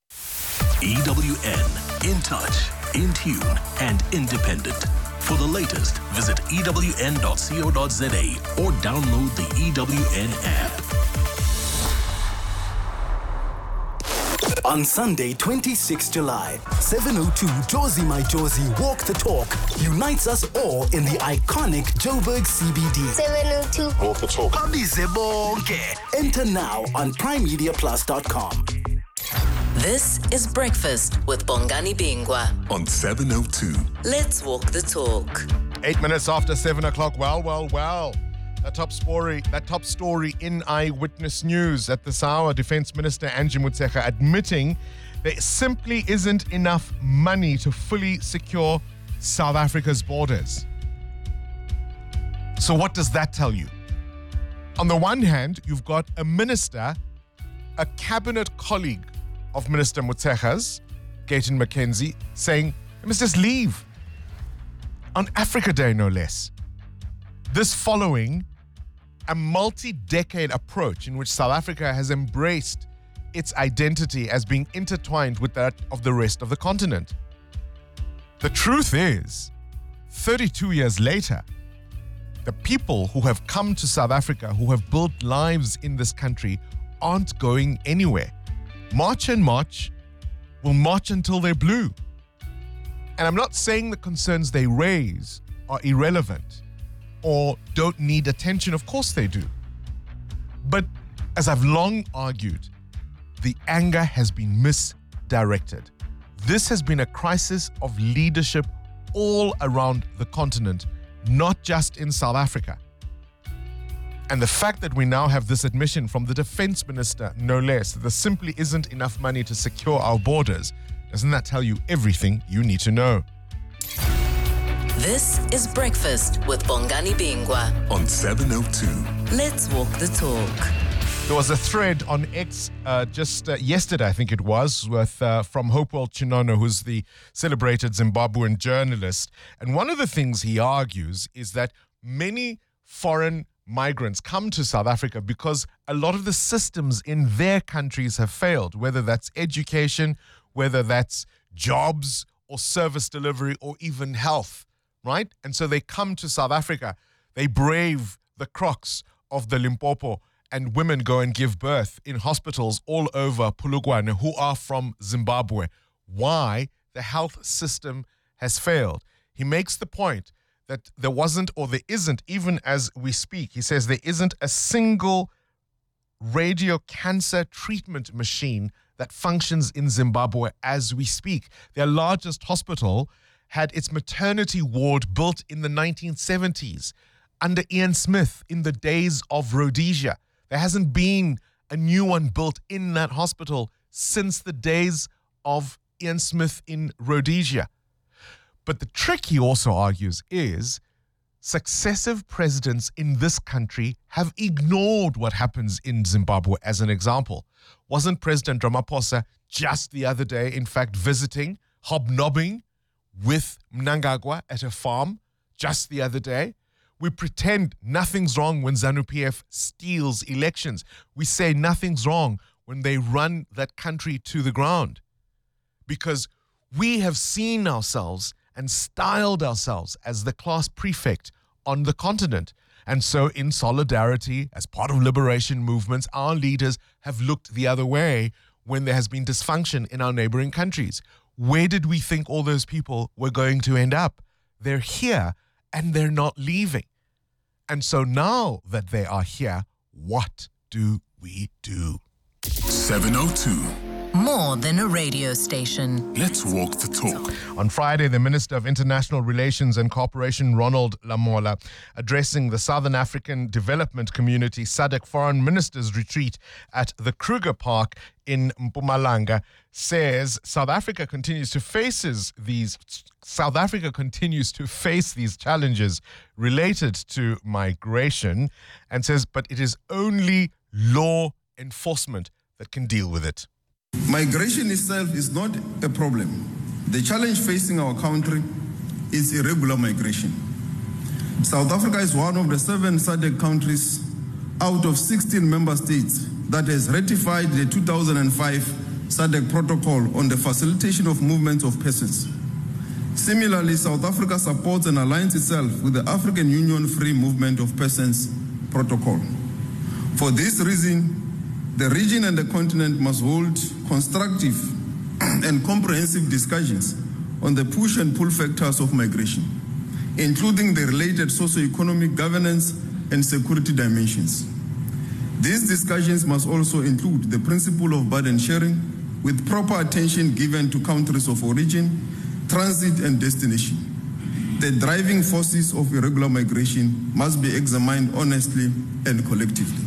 E W N, in touch, in tune and independent. For the latest, visit E W N dot co dot za or download the E W N app. On Sunday, twenty-sixth of July, seven oh two Jozi My Jozi Walk the Talk unites us all in the iconic Joburg C B D. seven oh two Walk the Talk. Babize bonke. Enter now on prime media plus dot com. This is Breakfast with Bongani Bingwa on seven oh two. Let's walk the talk. Eight minutes after seven o'clock. Well, well, well. That top story, that top story in Eyewitness News at this hour. Defence Minister Angie Motshekga admitting there simply isn't enough money to fully secure South Africa's borders. So what does that tell you? On the one hand, you've got a minister, a cabinet colleague of Minister Motshekga's, Gayton McKenzie, saying, "You must just leave." On Africa Day, no less. This following a multi-decade approach in which South Africa has embraced its identity as being intertwined with that of the rest of the continent. The truth is, thirty-two years later, the people who have come to South Africa, who have built lives in this country, aren't going anywhere. March and march will march until they're blue. And I'm not saying the concerns they raise are irrelevant or don't need attention. Of course they do. But as I've long argued, the anger has been misdirected. This has been a crisis of leadership all around the continent, not just in South Africa. And the fact that we now have this admission from the defense minister, no less, that there simply isn't enough money to secure our borders, doesn't that tell you everything you need to know? This is Breakfast with Bongani Bingwa on seven oh two. Let's walk the talk. There was a thread on X uh, just uh, yesterday, I think it was, with uh, from Hopewell Chinono, who's the celebrated Zimbabwean journalist. And one of the things he argues is that many foreign migrants come to South Africa because a lot of the systems in their countries have failed, whether that's education, whether that's jobs or service delivery or even health, right? And so they come to South Africa, they brave the crocs of the Limpopo, and women go and give birth in hospitals all over Polokwane who are from Zimbabwe. Why? The health system has failed. He makes the point that there wasn't, or there isn't, even as we speak, he says there isn't a single radio cancer treatment machine that functions in Zimbabwe as we speak. Their largest hospital had its maternity ward built in the nineteen seventies under Ian Smith in the days of Rhodesia. There hasn't been a new one built in that hospital since the days of Ian Smith in Rhodesia. But the trick, he also argues, is successive presidents in this country have ignored what happens in Zimbabwe. As an example, wasn't President Ramaphosa just the other day, in fact, visiting, hobnobbing with Mnangagwa at a farm just the other day? We pretend nothing's wrong when ZANU-P F steals elections. We say nothing's wrong when they run that country to the ground. Because we have seen ourselves and styled ourselves as the class prefect on the continent. And so in solidarity, as part of liberation movements, our leaders have looked the other way when there has been dysfunction in our neighboring countries. Where did we think all those people were going to end up? They're here and they're not leaving. And so now that they are here, what do we do? seven oh two. More than a radio station. Let's walk the talk. On Friday, the Minister of International Relations and Cooperation, Ronald Lamola, addressing the Southern African Development Community S A D C Foreign Ministers Retreat at the Kruger Park in Mpumalanga, says South Africa continues to faces these South Africa continues to face these challenges related to migration, and says, but it is only law enforcement that can deal with it. Migration itself is not a problem. The challenge facing our country is irregular migration. South Africa is one of the seven S A D C countries out of sixteen member states that has ratified the two thousand five S A D C protocol on the facilitation of movements of persons. Similarly, South Africa supports and aligns itself with the African Union Free Movement of Persons protocol. For this reason, the region and the continent must hold constructive and comprehensive discussions on the push and pull factors of migration, including the related socio-economic, governance, and security dimensions. These discussions must also include the principle of burden sharing, with proper attention given to countries of origin, transit, and destination. The driving forces of irregular migration must be examined honestly and collectively.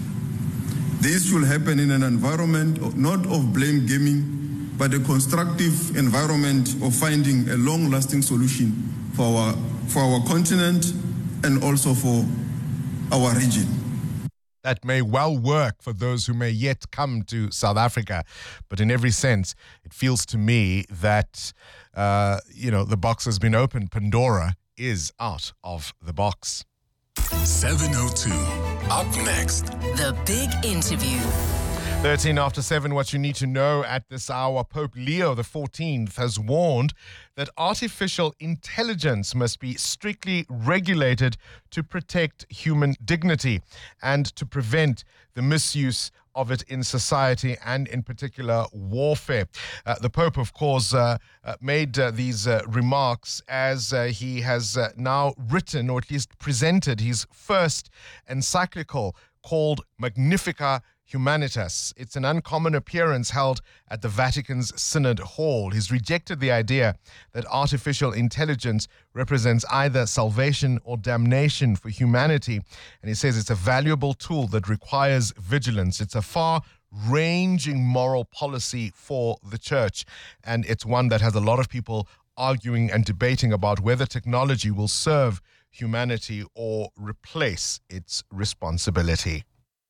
This should happen in an environment not of blame gaming, but a constructive environment of finding a long-lasting solution for our, for our continent and also for our region. That may well work for those who may yet come to South Africa. But in every sense, it feels to me that, uh, you know, the box has been opened. Pandora is out of the box. seven oh two. Up next. The big interview. thirteen after seven, what you need to know at this hour. Pope Leo the fourteenth has warned that artificial intelligence must be strictly regulated to protect human dignity and to prevent the misuse of it in society and in particular warfare. Uh, the Pope, of course, uh, uh, made uh, these uh, remarks as uh, he has uh, now written, or at least presented, his first encyclical called Magnificat Humanitas. It's an uncommon appearance held at the Vatican's Synod Hall. He's rejected the idea that artificial intelligence represents either salvation or damnation for humanity. And he says it's a valuable tool that requires vigilance. It's a far-ranging moral policy for the church. And it's one that has a lot of people arguing and debating about whether technology will serve humanity or replace its responsibility.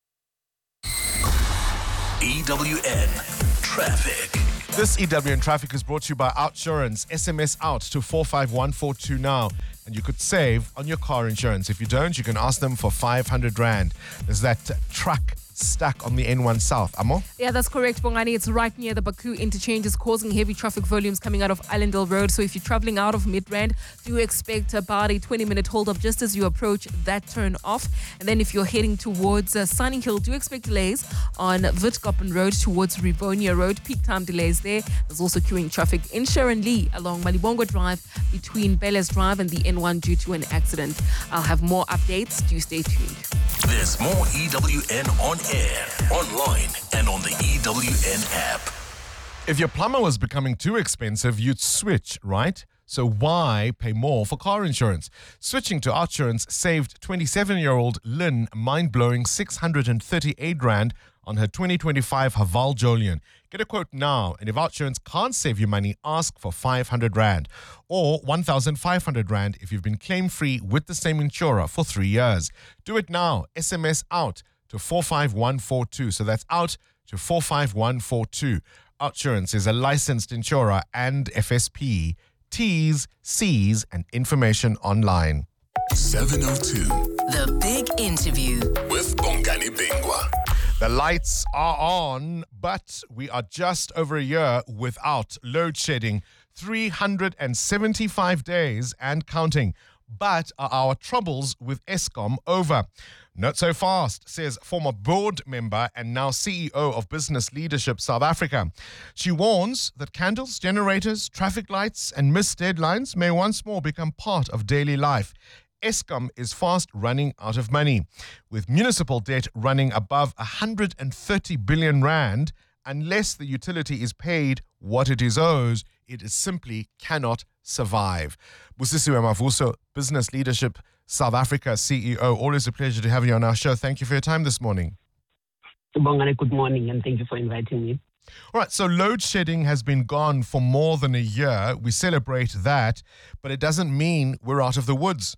E W N Traffic. This E W N Traffic is brought to you by Outsurance. S M S out to four five one four two now, and you could save on your car insurance. If you don't, you can ask them for five hundred rand. There's that truck stuck on the N one South. Amo? Yeah, that's correct, Bongani. It's right near the Baku interchange. It's causing heavy traffic volumes coming out of Allendale Road. So if you're traveling out of Midrand, do expect about a twenty-minute hold-up just as you approach that turn off. And then if you're heading towards uh, Sunny Hill, do expect delays on Witkoppen Road towards Rivonia Road. Peak time delays there. There's also queuing traffic in Sharon Lee along Malibongo Drive between Beles Drive and the N one due to an accident. I'll have more updates. Do stay tuned. There's more E W N on air, online, and on the E W N app. If your plumber was becoming too expensive, you'd switch, right? So why pay more for car insurance? Switching to Outsurance saved twenty-seven-year-old Lynn mind-blowing six hundred thirty-eight rand on her twenty twenty-five Haval Jolion. Get a quote now, and if Outsurance can't save you money, ask for five hundred rand or one thousand five hundred rand if you've been claim-free with the same insurer for three years. Do it now. S M S out to four five one four two. So that's out to four five one four two. Outsurance is a licensed insurer and F S P. T's, C's, and information online. seven oh two. The Big Interview with Bongani Bingwa. The lights are on, but we are just over a year without load shedding. three hundred seventy-five days and counting. But are our troubles with Eskom over? Not so fast, says former board member and now C E O of Business Leadership South Africa. She warns that candles, generators, traffic lights and missed deadlines may once more become part of daily life. Eskom is fast running out of money, with municipal debt running above one hundred thirty billion rand. Unless the utility is paid what it is owed, it is simply cannot survive. Busisiwe Mavuso, Business Leadership South Africa C E O, always a pleasure to have you on our show. Thank you for your time this morning. Bongani, good morning, and thank you for inviting me. All right, so load shedding has been gone for more than a year. We celebrate that, but it doesn't mean we're out of the woods.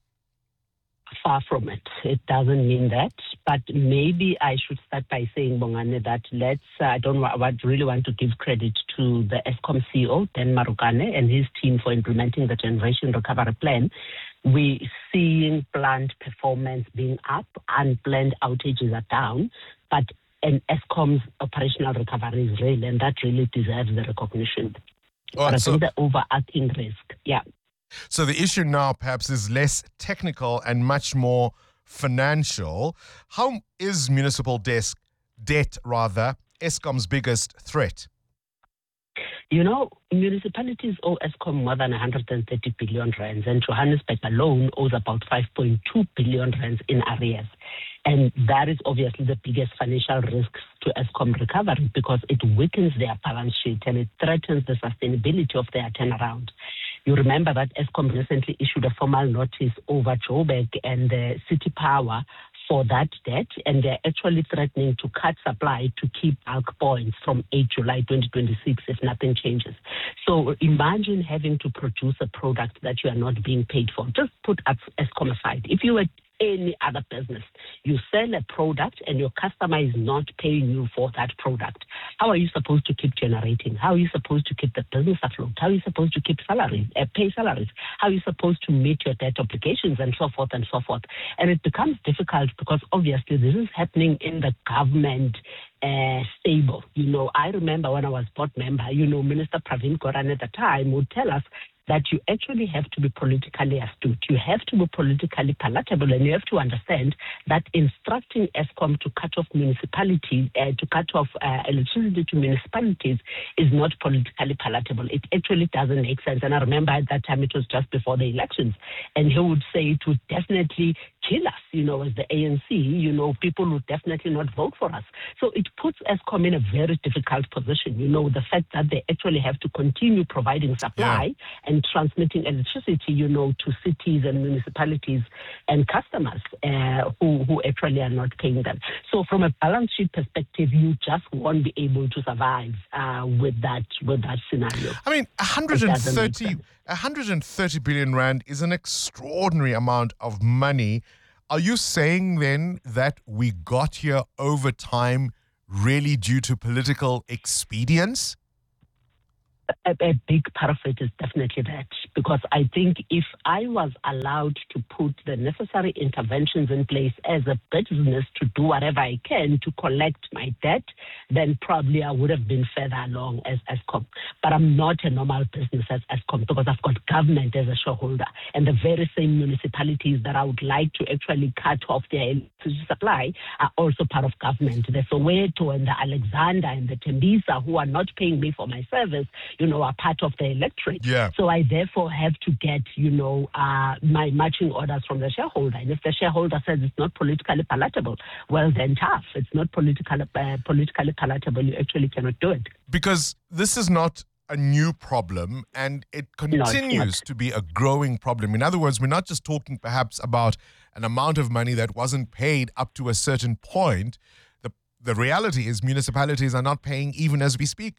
Far from it. It doesn't mean that. But maybe I should start by saying, Bongani, that let's, uh, I don't wa- wa- really want to give credit to the Eskom C E O, Dan Marukane, and his team for implementing the Generation Recovery Plan. We're seeing plant performance being up, unplanned outages are down, but and Eskom's operational recovery is real, and that really deserves the recognition. All right, but I so- think the overarching risk, yeah. So the issue now perhaps is less technical and much more financial. How is municipal desk debt, rather, Eskom's biggest threat? You know, municipalities owe Eskom more than one hundred thirty billion rands, and Johannesburg alone owes about five point two billion rands in arrears. And that is obviously the biggest financial risks to Eskom recovery because it weakens their balance sheet and it threatens the sustainability of their turnaround. You remember that Eskom recently issued a formal notice over Joburg and the City Power for that debt, and they're actually threatening to cut supply to keep bulk points from eighth of July twenty twenty-six if nothing changes. So imagine having to produce a product that you are not being paid for. Just put Eskom aside. If you were any other business, you sell a product and your customer is not paying you for that product, how are you supposed to keep generating? How are you supposed to keep the business afloat? How are you supposed to keep salaries, uh, pay salaries? How are you supposed to meet your debt obligations and so forth and so forth? And it becomes difficult because obviously this is happening in the government uh, stable. You know, I remember when I was board member, you know, Minister Pravin Goran at the time would tell us that you actually have to be politically astute. You have to be politically palatable, and you have to understand that instructing Eskom to cut off municipalities, uh, to cut off uh, electricity to municipalities is not politically palatable. It actually doesn't make sense. And I remember at that time it was just before the elections, and he would say it would definitely kill us, you know, as the A N C, you know, people would definitely not vote for us. So it puts Eskom in a very difficult position. You know, the fact that they actually have to continue providing supply yeah. and transmitting electricity, you know, to cities and municipalities and customers uh, who, who actually are not paying them. So from a balance sheet perspective, you just won't be able to survive uh, with that with that scenario. I mean, one hundred thirty, one hundred thirty billion rand is an extraordinary amount of money. Are you saying then that we got here over time really due to political expedience? A, a big part of it is definitely that, because I think if I was allowed to put the necessary interventions in place as a business to do whatever I can to collect my debt, then probably I would have been further along as Eskom. But I'm not a normal business as Eskom because I've got government as a shareholder, and the very same municipalities that I would like to actually cut off their electricity supply are also part of government. The Soweto and the Alexander and the Tembisa, who are not paying me for my service, you know, are part of the electorate. Yeah. So I therefore have to get, you know, uh, my matching orders from the shareholder. And if the shareholder says it's not politically palatable, well, then tough. It's not politically, uh, politically palatable. You actually cannot do it. Because this is not a new problem, and it continues no, to be a growing problem. In other words, we're not just talking perhaps about an amount of money that wasn't paid up to a certain point. The, the reality is municipalities are not paying even as we speak.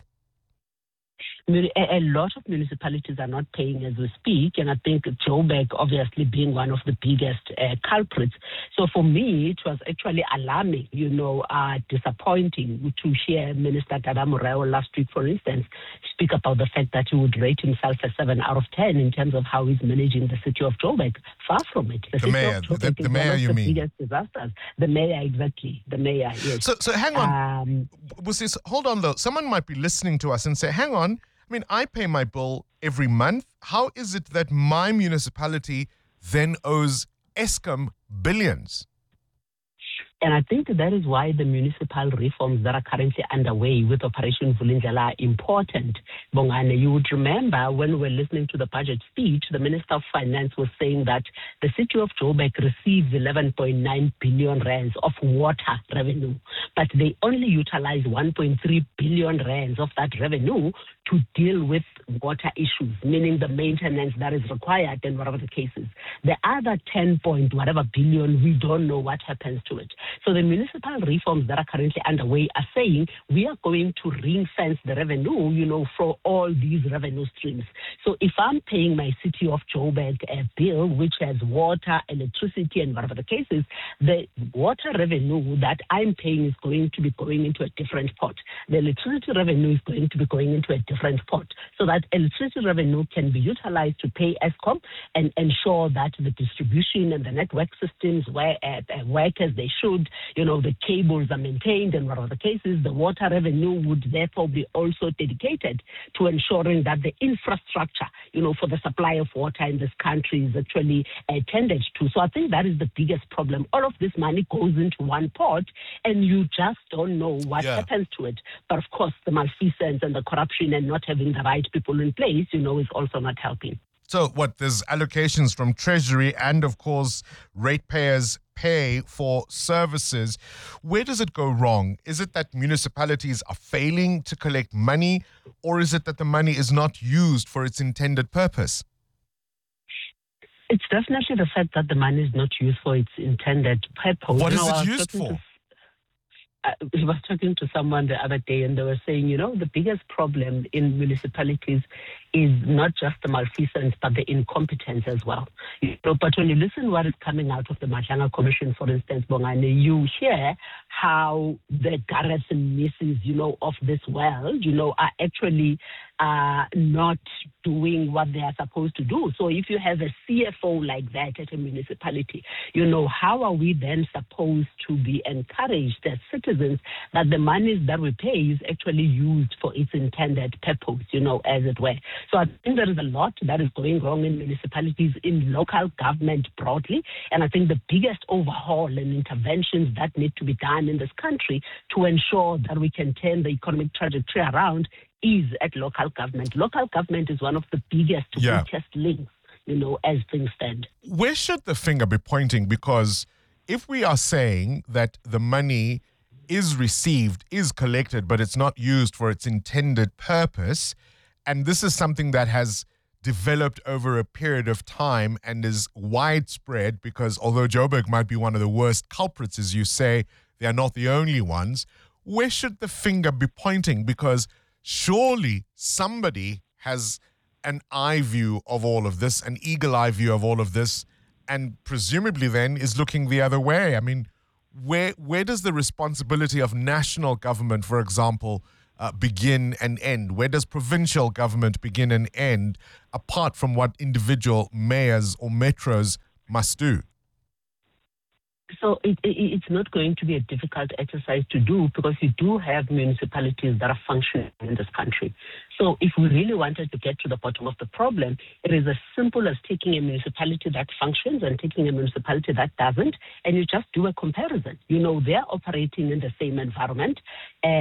A lot of municipalities are not paying as we speak, and I think Joburg obviously being one of the biggest uh, culprits. So for me, it was actually alarming, you know, uh, disappointing to hear Minister Dada Morayo last week, for instance, speak about the fact that he would rate himself a seven out of ten in terms of how he's managing the city of Joburg. Far from it. The, the city mayor, of Joburg the, the is mayor, one of you the mean? biggest disasters. The mayor, exactly. The mayor, yes. So, so hang on. Um, Busis, hold on though. Someone might be listening to us and say, hang on. I mean, I pay my bill every month. How is it that my municipality then owes Eskom billions? And I think that is why the municipal reforms that are currently underway with Operation Vulindlela are important. Bongane, you would remember when we were listening to the budget speech, the Minister of Finance was saying that the city of Joburg receives eleven point nine billion rands of water revenue, but they only utilize one point three billion rands of that revenue to deal with water issues, meaning the maintenance that is required and whatever the case is. The other ten point whatever billion, we don't know what happens to it. So the municipal reforms that are currently underway are saying we are going to ring fence the revenue, you know, for all these revenue streams. So if I'm paying my city of Joburg a bill which has water, electricity, and whatever the case is, the water revenue that I'm paying is going to be going into a different pot. The electricity revenue is going to be going into a different pot. So that electricity revenue can be utilized to pay Eskom and ensure that the distribution and the network systems where, uh, uh, work as they should, you know, the cables are maintained and whatever the case is. The water revenue would therefore be also dedicated to ensuring that the infrastructure, you know, for the supply of water in this country is actually attended to. So I think that is the biggest problem. All of this money goes into one pot and you just don't know what yeah. happens to it. But of course, the malfeasance and the corruption and not having the right people in place, you know, is also not helping. So what, there's allocations from Treasury and, of course, ratepayers pay for services. Where does it go wrong? Is it that municipalities are failing to collect money, or is it that the money is not used for its intended purpose? It's definitely the fact that the money is not used for its intended purpose. What you is know, it used for? To, I was talking to someone the other day and they were saying, you know, the biggest problem in municipalities is not just the malfeasance, but the incompetence as well. You know, but when you listen to what is coming out of the Mahlangu Commission, for instance, Bongane, you hear how the Gareth and Misses, you know, of this world, you know, are actually uh, not doing what they are supposed to do. So if you have a C F O like that at a municipality, you know, how are we then supposed to be encouraged as citizens that the monies that we pay is actually used for its intended purpose, you know, as it were? So I think there is a lot that is going wrong in municipalities, in local government broadly. And I think the biggest overhaul and interventions that need to be done in this country to ensure that we can turn the economic trajectory around is at local government. Local government is one of the biggest, yeah. weakest links, you know, as things stand. Where should the finger be pointing? Because if we are saying that the money is received, is collected, but it's not used for its intended purpose, and this is something that has developed over a period of time and is widespread, because although Joburg might be one of the worst culprits, as you say, they are not the only ones. Where should the finger be pointing? Because surely somebody has an eye view of all of this, an eagle eye view of all of this, and presumably then is looking the other way. I mean, where where does the responsibility of national government, for example, Uh, begin and end? Where does provincial government begin and end, apart from what individual mayors or metros must do? So it, it, it's not going to be a difficult exercise to do, because you do have municipalities that are functioning in this country. So if we really wanted to get to the bottom of the problem, it is as simple as taking a municipality that functions and taking a municipality that doesn't, and you just do a comparison. You know, they're operating in the same environment.